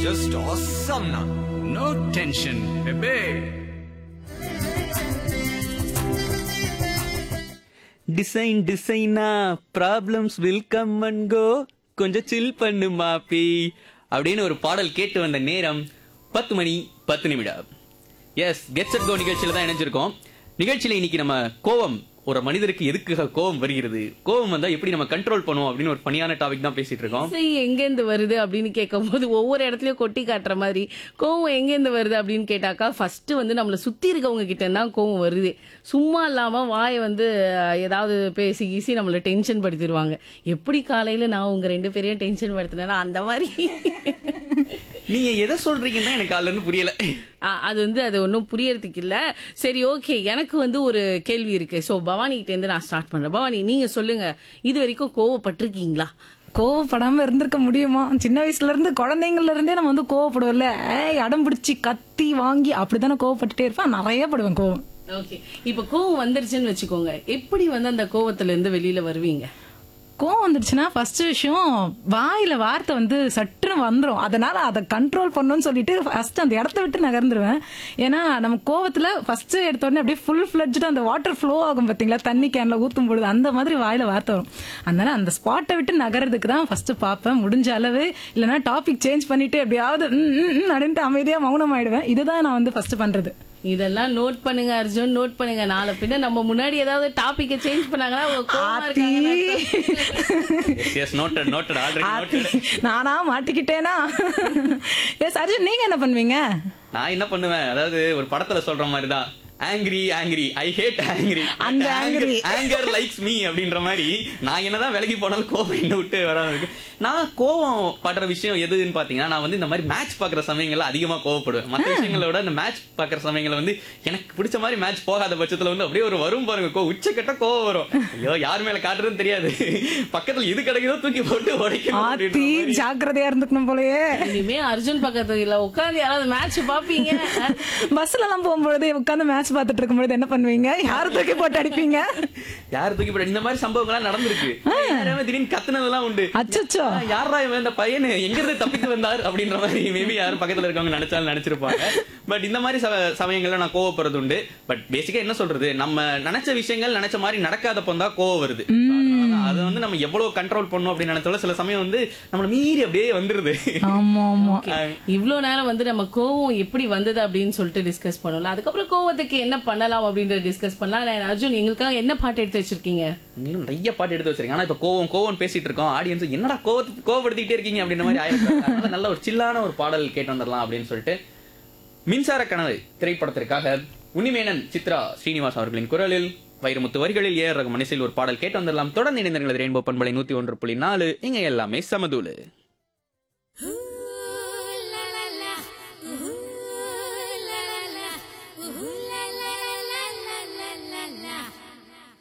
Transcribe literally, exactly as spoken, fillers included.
just awesome now. No tension, bebe. Design டிசைனா problems will come and கோ, கொஞ்சம் சில் பண்ணு மாப்பி அப்படின்னு ஒரு பாடல் கேட்டு வந்த நேரம் பத்து மணி பத்து நிமிடம். எஸ், கெட்ஸ் அட் கோ நிகழ்ச்சியில தான் இணைஞ்சிருக்கோம். நிகழ்ச்சியில இன்னைக்கு நம்ம கோவம், ஒரு மனிதருக்கு எதுக்கு கோவம் வருகிறது, கோவம் வந்தா எப்படி நம்ம கண்ட்ரோல் பண்ணுவோம் அப்படின்னு ஒரு பணியான டாபிக் தான் பேசிட்டு இருக்கோம். எங்கேருந்து வருது அப்படின்னு கேட்கும் போது ஒவ்வொரு இடத்துலயும் கொட்டி காட்டுற மாதிரி கோவம் எங்கேருந்து வருது அப்படின்னு கேட்டாக்கா ஃபர்ஸ்ட் வந்து நம்மள சுத்தி இருக்கவங்க கிட்ட தான் கோவம் வருது. சும்மா இல்லாம வாயை வந்து ஏதாவது பேசி கீசி நம்மள டென்ஷன் படுத்திடுவாங்க. எப்படி காலையில நான் உங்க ரெண்டு பேரையும் டென்ஷன் படுத்தினேன்னா அந்த மாதிரி. நீங்க எதை சொல்றீங்கன்னா எனக்கு அதுல இருந்து புரியல. அது வந்து அது ஒன்றும் புரியறதுக்கு இல்ல. சரி, ஓகே, எனக்கு வந்து ஒரு கேள்வி இருக்கு. ஸோ பவானி கிட்ட இருந்து நான் ஸ்டார்ட் பண்றேன். பவானி, நீங்க சொல்லுங்க, இது வரைக்கும் கோவப்பட்டிருக்கீங்களா? கோவப்படாம இருந்திருக்க முடியுமா? சின்ன வயசுல இருந்து குழந்தைங்கள்ல இருந்தே நம்ம வந்து கோவப்படுவோம்ல. அடம் பிடிச்சி கத்தி வாங்கி அப்படித்தானே கோவப்பட்டுட்டே இருப்பேன். நிறைய படுவேன் கோவம். ஓகே, இப்ப கோவம் வந்துருச்சுன்னு வச்சுக்கோங்க, எப்படி வந்து அந்த கோவத்துல இருந்து வெளியில வருவீங்க? கோவம் வந்துருச்சுன்னா ஃபர்ஸ்ட் விஷயம் வாயில வார்த்தை வந்து சட்டுன்னு வந்துடும். அதனால அதை கண்ட்ரோல் பண்ணணும்னு சொல்லிட்டு ஃபர்ஸ்ட் அந்த இடத்த விட்டு நகர்ந்துருவேன். ஏன்னா நம்ம கோவத்துல ஃபர்ஸ்ட் எடுத்த உடனே அப்படியே ஃபுல் ஃபிளட்ஜ்டு அந்த வாட்டர் ஃப்ளோ ஆகும் பாத்தீங்களா, தண்ணி கேன்ல ஊத்தும் பொழுது அந்த மாதிரி வாயில வார்த்தை வரும். அதனால அந்த ஸ்பாட்டை விட்டு நகர்றதுக்கு தான் ஃபர்ஸ்ட் பார்ப்பேன். முடிஞ்ச அளவு இல்லைன்னா டாபிக் சேஞ்ச் பண்ணிட்டு எப்படியாவது அப்படின்ட்டு அமைதியா மௌனம் ஆயிடுவேன். இதுதான் நான் வந்து ஃபர்ஸ்ட் பண்றது. இதெல்லாம் நோட் பண்ணுங்க அர்ஜுன், நோட் பண்ணுங்க. நாளை பின்ன நம்ம முன்னாடி ஏதாவது டாபிக்க சேஞ்ச் பண்ணாங்கன்னா நானா மாட்டிக்கிட்டேனா? எஸ் அர்ஜுன், நீங்க என்ன பண்ணுவீங்க? நான் என்ன பண்ணுவேன், அதாவது ஒரு படத்துல சொல்ற மாதிரிதான், angry angry I had angry அந்த ஆங்கிரி ஆங்கர் லைக்ஸ் மீ அப்படின்ற மாதிரி நான் என்னதான் விலகி போனாலும் கோவம் என்ன விட்டு வராம இருக்கு. நான் கோவம் படுற விஷயம் எதுன்னு பாத்தீங்கன்னா, நான் வந்து இந்த மாதிரி மேட்ச் பாக்குற சமயங்கள்ல அதிகமா கோவப்படுவேன். மற்ற விஷயங்களை விட இந்த மேட்ச் பாக்குற சமயங்களை வந்து எனக்கு பிடிச்ச மாதிரி மேட்ச் போகாத பட்சத்துல வந்து அப்படியே ஒரு வரும் பாருங்க, கோ உச்சக்கட்ட கோவம் வரும். ஐயோ, யார் மேல காட்டுறதுன்னு தெரியாது, பக்கத்துல இது கிடைக்குதோ தூக்கி போட்டு உடைக்கணும். ஜாக்கிரதையா இருந்துக்கணும் போலயே. இனிமே அர்ஜுன் பக்கத்துல இல்ல உட்காந்து யாராவது மேட்ச் பாப்பீங்க. பஸ்ல எல்லாம் போகும்போது உட்காந்து மேட்ச் பார்த்துட்டு இருக்கும்போது என்ன பண்ணுவீங்க? யாரு தூக்கி போட்டு அடிப்பீங்க? யாரு தூக்கி போட்டு, இந்த மாதிரி சம்பவங்கள்லாம் நடந்திருக்கு. திடீர்னு கத்துனதெல்லாம் உண்டு. அச்சச்சோ, யாரா இவன், இந்த பையன் எங்க இருந்து தப்பித்து வந்தார் அப்படின்ற மாதிரி மேபி யாரும் பக்கத்துல இருக்கவங்க நினைச்சாலும் நினைச்சிருப்பாங்க. பட் இந்த மாதிரி சமயங்கள்ல நான் கோவப்படுறது உண்டு. பட் பேசிக்கா என்ன சொல்றது, நம்ம நினைச்ச விஷயங்கள் நினைச்ச மாதிரி நடக்காதப்போ தான் கோவம் வருது. அதை வந்து நம்ம எவ்வளவு கண்ட்ரோல் பண்ணணும் அப்படின்னு நினைச்சாலும் சில சமயம் வந்து நம்மள மீறி அப்படியே வந்துருது. இவ்வளவு நேரம் வந்து நம்ம கோவம் எப்படி வந்தது அப்படின்னு சொல்லிட்டு டிஸ்கஸ் பண்ணல. அதுக்கப்புறம் கோவத்துக்கு என்ன பண்ணலாம் அப்படின்றத டிஸ்கஸ் பண்ணலாம். அர்ஜுன், எங்களுக்காக என்ன பாட்டு எடுத்து வச்சிருக்கீங்க? நிறைய பாட்டு எடுத்து வச்சிருக்கேன். ஆனா இப்ப கோவம் கோவம் பேசிட்டு இருக்கோம், ஆடியன்ஸ் என்னடா கோவத்தை கோவப்படுத்திட்டே இருக்கீங்க அப்படின்ற மாதிரி ஆயிரம். நல்ல ஒரு சில்லான ஒரு பாடல் கேட்டு வந்துடலாம் அப்படின்னு சொல்லிட்டு, மின்சார கனவு திரைப்படத்திற்காக உன்னிமேனன், சித்ரா, ஸ்ரீனிவாஸ் அவர்களின் குரலில், வைரமுத்து வரிகளில் ஏ ரக மனசில் ஒரு பாடல் கேட்டு வந்துடலாம். தொடர்ந்து இணைந்தீர்கள் ரெயின்போ பண்பலை நூத்தி ஒன்று புள்ளி நாலு. இங்க எல்லாமே சமதூளு.